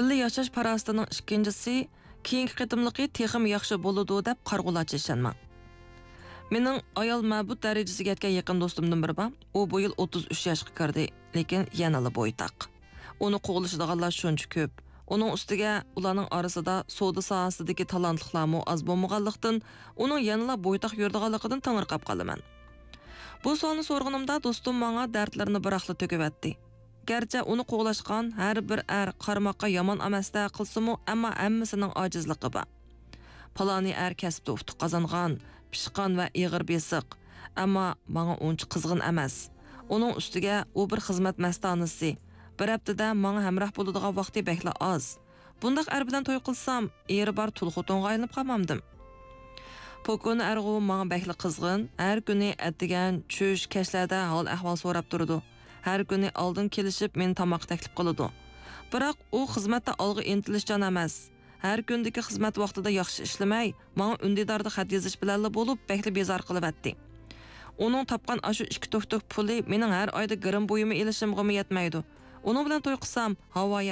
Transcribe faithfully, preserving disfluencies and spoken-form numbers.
Birli yashash parasitining ikkinchisi keyingi qitimliqi texim yaxshi bo'ladi deb qarg'ulachi ishonmang. Mening ayol ma'bud darajasiga yetgan yaqin do'stimdan biri bor. U bu yil o'ttiz uch yoshga kirdi, lekin yanali bo'ytaq. Uni qo'g'lashadiganlar shuncha ko'p. Uning ustiga ularning orasida savdo sohasidagi talantlilarmi oz bo'lmaganlikdan, uning yanala bo'ytaq yuradiganligidan tang'irqab qolaman. Bu savolni so'rganimda do'stim menga dardlarini biraqli to'kibatdi. Gerçi uni qo'g'lashgan har bir er qarmoqqa yomon emasda qilsa-mu, ammo hammasining ojizligi bor. Palani er kasbda utuq qozongan, pishqan va ig'ir besiq, ammo menga uncha qizg'in emas. Uning ustiga u bir xizmat mastanisi. Bir haftada menga hamroh bo'ladigan vaqti bekla oz. Bundaq er bilan to'y qilsam, eri bor tulxutonga aylanib qolmamdim. Pokoni erg'u menga bekla qizg'in, har kuni atdigan chush kashlarda hol ahvol so'rab turdi. Her günü aldın kelishib meni tamoq taklif qiladi. Biroq u xizmatda olg'a intilishchan emas. Her gündeki xizmat vaqtida yaxshi ishlamay, menga undidorda xat yozish bilan bo'lib, bekli bezor qilib atdi. Uning topgan ashu ikki to'qtoq puli mening har oyda girim bo'yimi ilishimga yetmaydi. Uning bilan to'y qilsam, havo